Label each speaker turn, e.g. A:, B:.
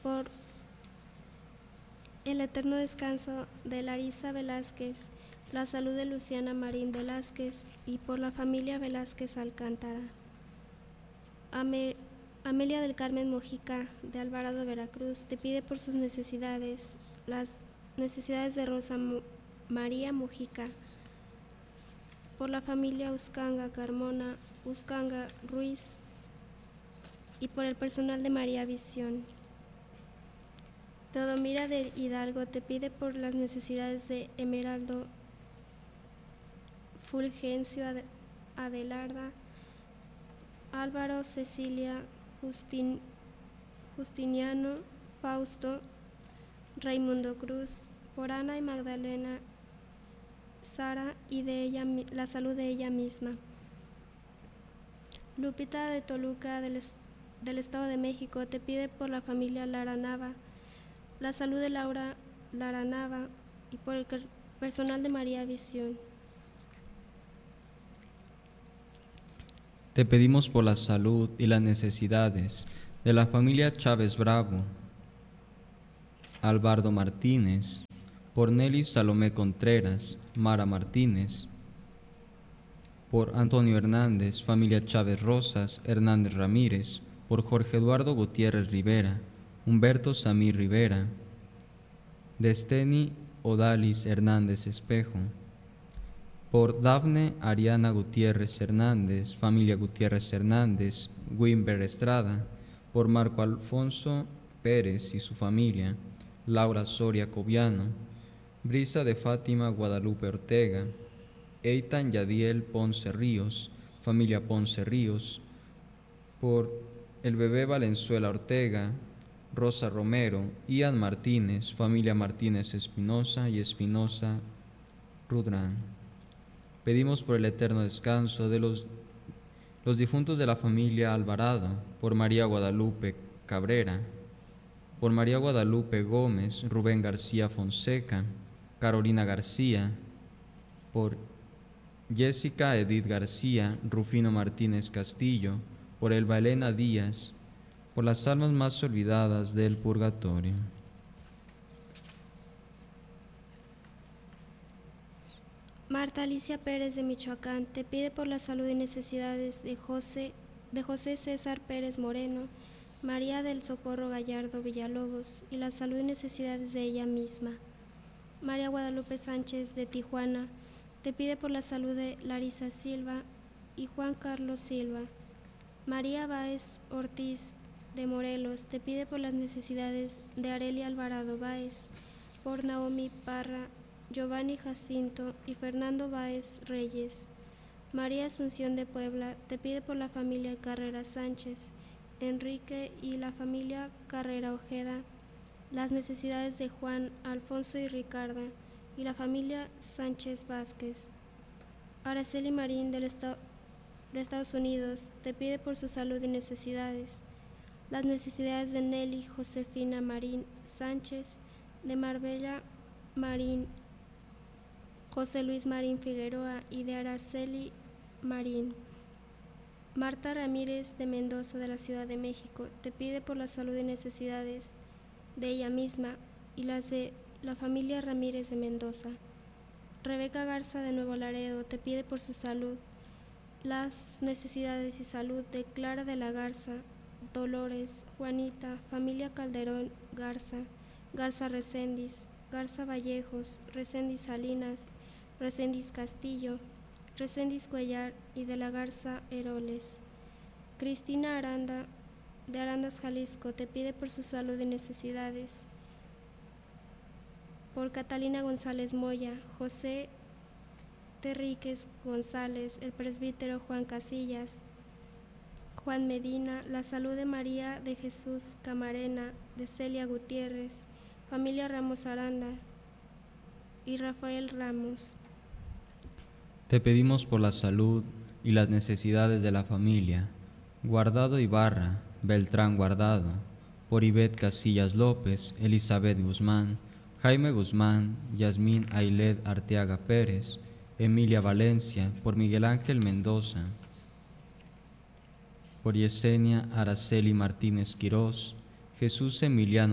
A: por el eterno descanso de Larisa Velázquez, la salud de Luciana Marín Velázquez y por la familia Velázquez Alcántara. Amelia del Carmen Mojica, de Alvarado, Veracruz, te pide por sus necesidades, las necesidades de Rosa María Mojica, por la familia Uscanga Carmona, Uscanga Ruiz y por el personal de María Visión. Teodomira de Hidalgo te pide por las necesidades de Emeraldo Fulgencio Adelarda, Álvaro, Cecilia, Justiniano, Fausto, Raimundo Cruz, por Ana y Magdalena, Sara y de la salud de ella misma. Lupita de Toluca del Estado de México te pide por la familia Lara Nava, la salud de Laura Lara Nava y por el personal de María Visión.
B: Te pedimos por la salud y las necesidades de la familia Chávez Bravo, Alvardo Martínez, por Nelly Salomé Contreras, Mara Martínez, por Antonio Hernández, familia Chávez Rosas, Hernández Ramírez, por Jorge Eduardo Gutiérrez Rivera, Humberto Samir Rivera, Desteni Odalis Hernández Espejo, por Dafne Ariana Gutiérrez Hernández, familia Gutiérrez Hernández, Wimber Estrada, por Marco Alfonso Pérez y su familia, Laura Soria Cobiano, Brisa de Fátima Guadalupe Ortega, Eitan Yadiel Ponce Ríos, familia Ponce Ríos, por el bebé Valenzuela Ortega, Rosa Romero, Ian Martínez, familia Martínez Espinosa y Espinosa Rudrán. Pedimos por el eterno descanso de los difuntos de la familia Alvarado, por María Guadalupe Cabrera, por María Guadalupe Gómez, Rubén García Fonseca, Carolina García, por Jessica Edith García, Rufino Martínez Castillo, por Elba Elena Díaz, por las almas más olvidadas del purgatorio.
A: Marta Alicia Pérez de Michoacán te pide por la salud y necesidades de José César Pérez Moreno, María del Socorro Gallardo Villalobos y la salud y necesidades de ella misma. María Guadalupe Sánchez de Tijuana te pide por la salud de Larisa Silva y Juan Carlos Silva. María Báez Ortiz de Morelos te pide por las necesidades de Arelia Alvarado Báez, por Naomi Parra, Giovanni Jacinto y Fernando Báez Reyes. María Asunción de Puebla te pide por la familia Carrera Sánchez, Enrique y la familia Carrera Ojeda, las necesidades de Juan, Alfonso y Ricarda y la familia Sánchez Vázquez. Araceli Marín de Estados Unidos te pide por su salud y necesidades, las necesidades de Nelly Josefina Marín Sánchez, de Marbella Marín, José Luis Marín Figueroa y de Araceli Marín. Marta Ramírez de Mendoza de la Ciudad de México te pide por la salud y necesidades de ella misma y las de la familia Ramírez de Mendoza. Rebeca Garza de Nuevo Laredo te pide por su salud, las necesidades y salud de Clara de la Garza, Dolores, Juanita, familia Calderón Garza, Garza Reséndiz, Garza Vallejos, Reséndiz Salinas, Reséndiz Castillo, Reséndiz Cuellar y de la Garza Heroles. Cristina Aranda de Arandas, Jalisco te pide por su salud y necesidades, por Catalina González Moya, José Terríquez González, el presbítero Juan Casillas, Juan Medina, la salud de María de Jesús Camarena, de Celia Gutiérrez, familia Ramos Aranda y Rafael Ramos.
B: Te pedimos por la salud y las necesidades de la familia Guardado Ibarra, Beltrán Guardado, por Ivette Casillas López, Elizabeth Guzmán, Jaime Guzmán, Yasmín Ailed Arteaga Pérez, Emilia Valencia, por Miguel Ángel Mendoza, por Yesenia Araceli Martínez Quirós, Jesús Emiliano